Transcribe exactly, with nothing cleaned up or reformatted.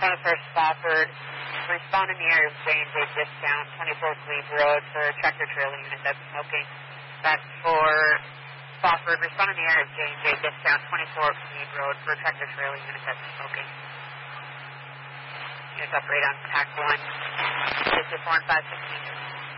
twenty-first Spofford. Respond in the area of J and J Discount, twenty-fourth Leeds Road for tractor trailer unit that's smoking. That's for Spofford. Respond in the area of J and J Discount, twenty-fourth Leeds Road for tractor trailer unit that's smoking. Units operate on Pack one. This is four and five sixteen.